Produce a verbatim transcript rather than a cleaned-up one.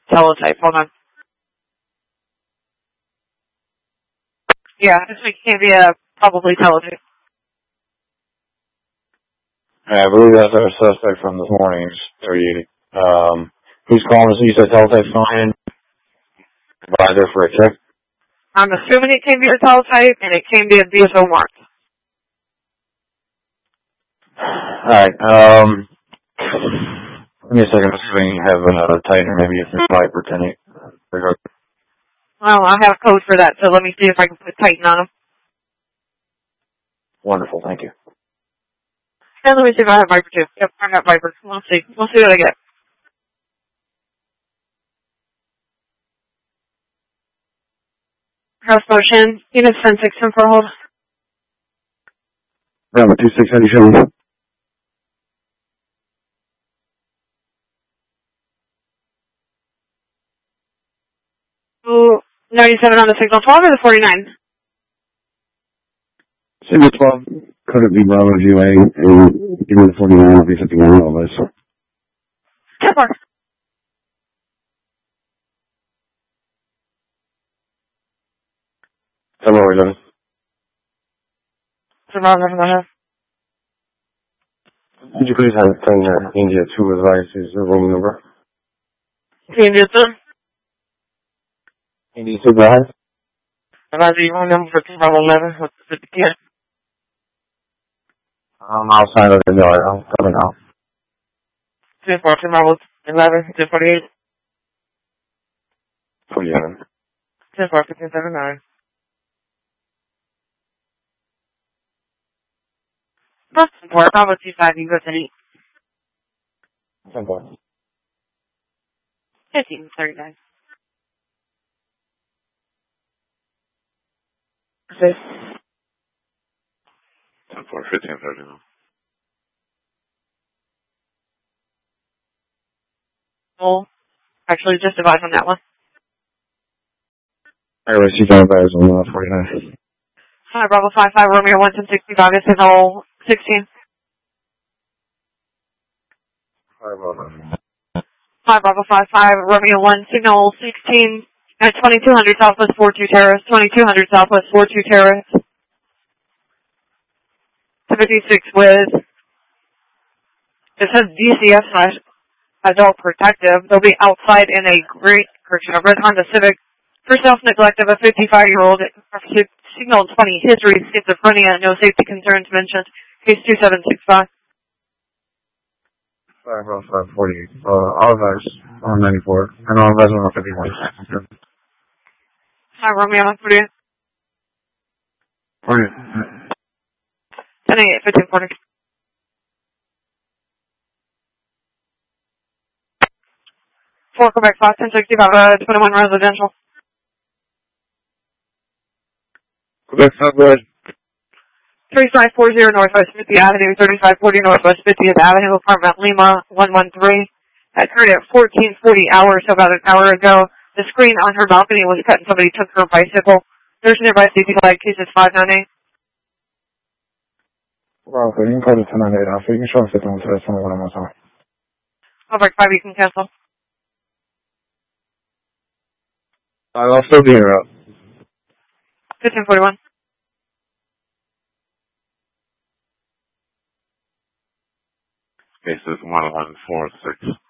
teletype. Hold on. Yeah, this week can't be a probably teletype. I believe that's our suspect from this morning, three eighty. Um, who's calling us? You said teletype's going in. Advisor for a check. I'm assuming it can be a teletype, and it can be a B S O mark. Alright, um, give me a second. Let's see if we can have a Titan, maybe a Viper ten eight. Well, I have a code for that, so let me see if I can put Titan on them. Wonderful, thank you. And let me see if I have Viper too. Yep, I got Viper. We'll see. We'll see what I get. House motion. Unit ten six ten for hold. Number two six, how do you show? Ooh, ninety-seven on the signal twelve or the forty-nine? Signal twelve, could it be Bravo G A, and give me the forty-nine, I'll be fifty-one, all this. ten four. Hello, eleven. Survive, never go ahead. Could you please have ten uh, India two advice is the room number? India two. India two, go ahead. Advise you room number for Bravo eleven. What's the fifty here? I'm outside of the door, I'm coming out. two four, Bravo eleven, two forty-eight. forty-seven. two four, fifteen seventy-nine. Plus four, Bravo two five, you go to eight. ten four. fifteen thirty-nine. Okay. ten four, fifteen thirty-nine. Well, actually, just advise on that one. I always see down bars on uh, forty-nine. Hi, Bravo five five, Romeo one ten sixty-five, it's signal sixteen. Hi, Bravo. Hi, Bravo five five, Romeo one, signal sixteen, at twenty-two hundred Southwest forty-two Terrace, twenty-two hundred Southwest forty-two Terrace. fifty-six with, it says D C F slash adult protective. They'll be outside in a great, correction, a red Honda Civic for self-neglect of a fifty-five-year-old, signal twenty, history, schizophrenia, no safety concerns mentioned, case two seven six five. five oh five forty-eight. Uh, all advice on ninety-four. And all advice on fifty-one. Hi, Romeo, one forty-eight. forty-eight. ten eight, fifteen forty. four Quebec five ten sixty-five, uh, twenty-one residential. Quebec, not good. thirty-five forty Northwest fiftieth Avenue, thirty-five forty Northwest fiftieth Avenue, apartment Lima, one one three. That occurred at fourteen forty hours, so about an hour ago. The screen on her balcony was cut and somebody took her bicycle. There's nearby safety flag, cases five nine eight. Well, so you can call it ten ninety-eight off, so you can show us fifty-one, so that's only one more time. Quebec five, you can cancel. I'll still be here up. fifteen forty-one. Cases one one four six.